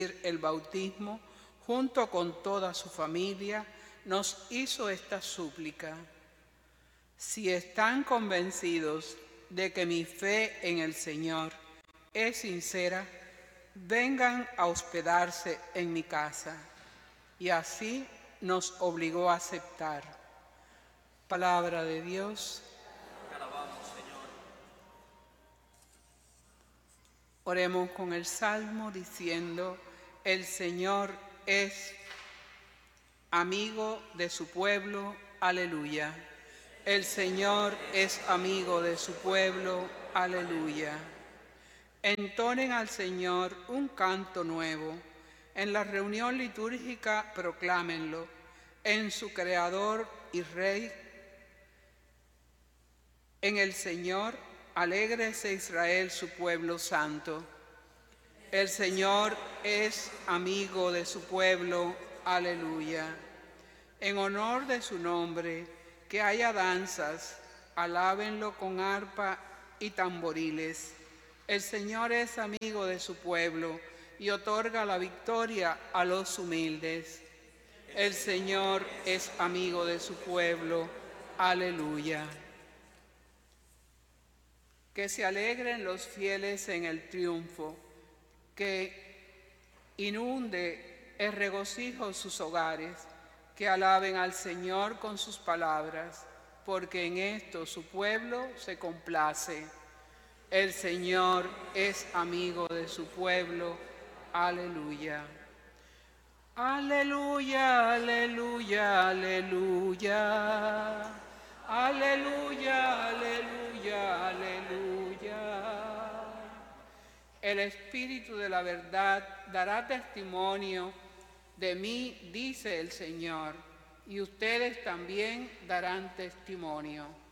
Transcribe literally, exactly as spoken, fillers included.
el bautismo, junto con toda su familia, nos hizo esta súplica: si están convencidos de que mi fe en el Señor es sincera, vengan a hospedarse en mi casa. Y así nos obligó a aceptar. Palabra de Dios. Te alabamos, Señor. Oremos con el Salmo diciendo: el Señor es amigo de su pueblo. Aleluya. El Señor es amigo de su pueblo. Aleluya. Entonen al Señor un canto nuevo. En la reunión litúrgica proclámenlo. En su Creador y Rey, en el Señor, alégrese Israel, su pueblo santo. El Señor es amigo de su pueblo. Aleluya. En honor de su nombre, que haya danzas, alábenlo con arpa y tamboriles. El Señor es amigo de su pueblo y otorga la victoria a los humildes. El Señor es amigo de su pueblo. Aleluya. Que se alegren los fieles en el triunfo, que inunde el regocijo sus hogares, que alaben al Señor con sus palabras, porque en esto su pueblo se complace. El Señor es amigo de su pueblo. Aleluya. Aleluya, aleluya, aleluya. Aleluya, aleluya, aleluya. El Espíritu de la verdad dará testimonio de mí, dice el Señor, y ustedes también darán testimonio.